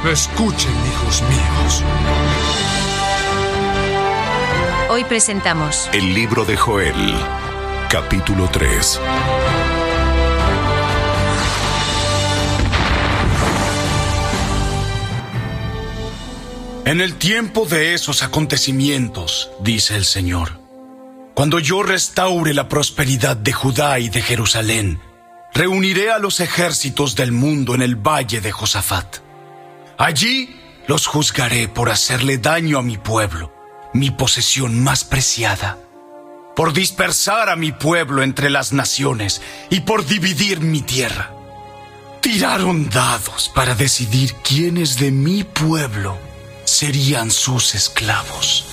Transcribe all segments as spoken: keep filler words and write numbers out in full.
Escuchen, hijos míos. Hoy presentamos el libro de Joel, capítulo tres. En el tiempo de esos acontecimientos, dice el Señor, cuando yo restaure la prosperidad de Judá y de Jerusalén, reuniré a los ejércitos del mundo en el valle de Josafat. Allí los juzgaré por hacerle daño a mi pueblo, mi posesión más preciada, por dispersar a mi pueblo entre las naciones y por dividir mi tierra. Tiraron dados para decidir quiénes de mi pueblo serían sus esclavos.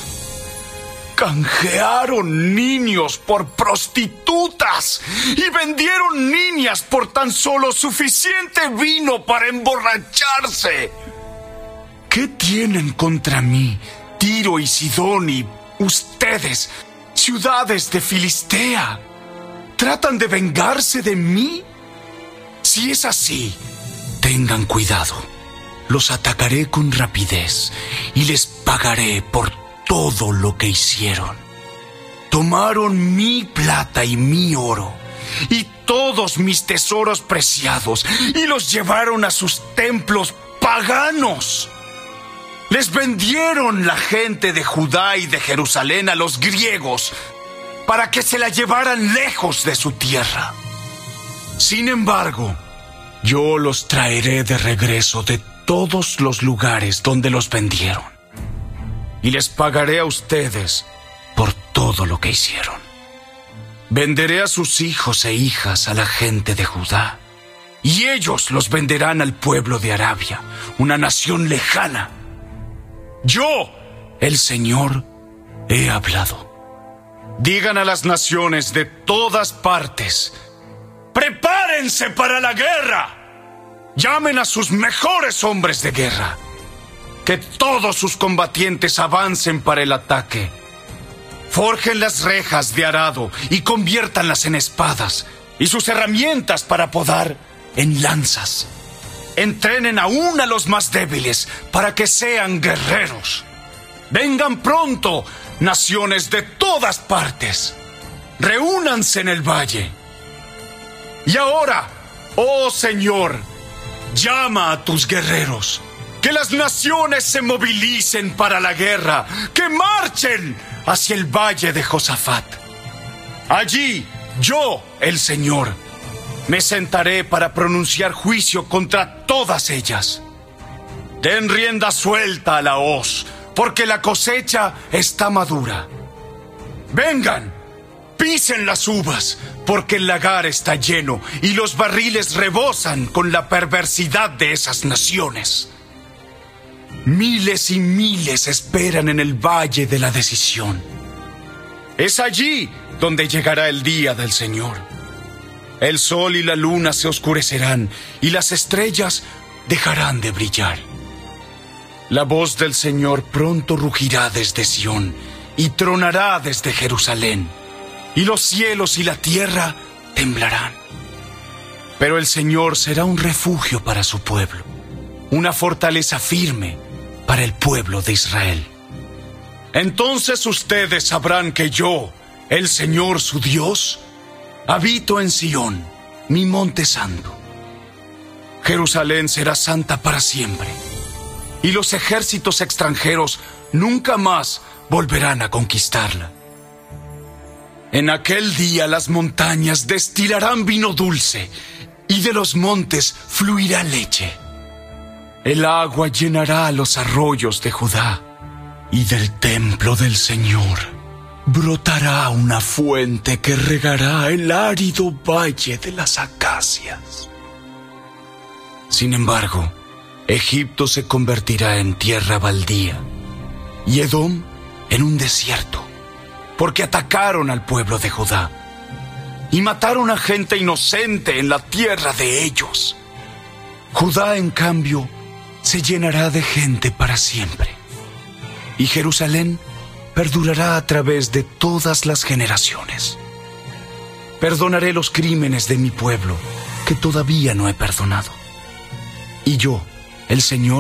Canjearon niños por prostitutas y vendieron niñas por tan solo suficiente vino para emborracharse. ¿Qué tienen contra mí, Tiro y Sidón y ustedes, ciudades de Filistea? ¿Tratan de vengarse de mí? Si es así, tengan cuidado. Los atacaré con rapidez y les pagaré por todo lo que hicieron. Tomaron mi plata y mi oro y todos mis tesoros preciados y los llevaron a sus templos paganos. Les vendieron la gente de Judá y de Jerusalén a los griegos para que se la llevaran lejos de su tierra. Sin embargo, yo los traeré de regreso de todos los lugares donde los vendieron y les pagaré a ustedes por todo lo que hicieron. Venderé a sus hijos e hijas a la gente de Judá y ellos los venderán al pueblo de Arabia, una nación lejana. Yo, el Señor, he hablado. Digan a las naciones de todas partes: ¡prepárense para la guerra! Llamen a sus mejores hombres de guerra. Que todos sus combatientes avancen para el ataque. Forjen las rejas de arado y conviértanlas en espadas, y sus herramientas para podar en lanzas. Entrenen aún a los más débiles para que sean guerreros. Vengan pronto, naciones de todas partes. Reúnanse en el valle. Y ahora, oh Señor, llama a tus guerreros. Que las naciones se movilicen para la guerra. Que marchen hacia el valle de Josafat. Allí, yo, el Señor, me sentaré para pronunciar juicio contra todas ellas. Den rienda suelta a la hoz, porque la cosecha está madura. Vengan, pisen las uvas, porque el lagar está lleno y los barriles rebosan con la perversidad de esas naciones. Miles y miles esperan en el valle de la decisión. Es allí donde llegará el día del Señor. El sol y la luna se oscurecerán y las estrellas dejarán de brillar. La voz del Señor pronto rugirá desde Sión y tronará desde Jerusalén, y los cielos y la tierra temblarán. Pero el Señor será un refugio para su pueblo, una fortaleza firme para el pueblo de Israel. Entonces ustedes sabrán que yo, el Señor su Dios, habito en Sión, mi monte santo. Jerusalén será santa para siempre, y los ejércitos extranjeros nunca más volverán a conquistarla. En aquel día las montañas destilarán vino dulce, y de los montes fluirá leche. El agua llenará los arroyos de Judá, y del templo del Señor brotará una fuente que regará el árido valle de las acacias. Sin embargo, Egipto se convertirá en tierra baldía, y Edom en un desierto, porque atacaron al pueblo de Judá y mataron a gente inocente en la tierra de ellos. Judá, en cambio, se llenará de gente para siempre, y Jerusalén perdurará a través de todas las generaciones. Perdonaré los crímenes de mi pueblo, que todavía no he perdonado. Y yo, el Señor,